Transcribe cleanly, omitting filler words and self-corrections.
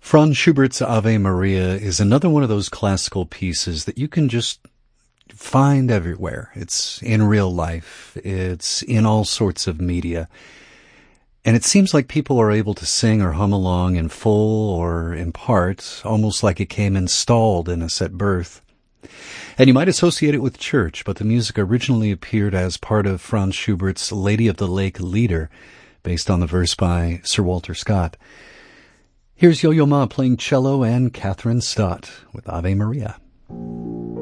Franz Schubert's Ave Maria is another one of those classical pieces that you can just find everywhere. It's in real life. It's in all sorts of media. And it seems like people are able to sing or hum along in full or in part, almost like it came installed in us at birth. And you might associate it with church, but the music originally appeared as part of Franz Schubert's Lady of the Lake Lieder, based on the verse by Sir Walter Scott. Here's Yo-Yo Ma playing cello and Catherine Stott with Ave Maria.